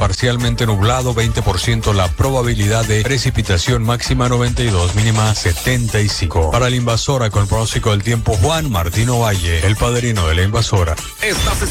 parcialmente nublado, 20% la probabilidad de precipitación, máxima 92, mínima 75. Para la invasora, con el pronóstico del tiempo, Juan Martino Valle, el padrino de la invasora.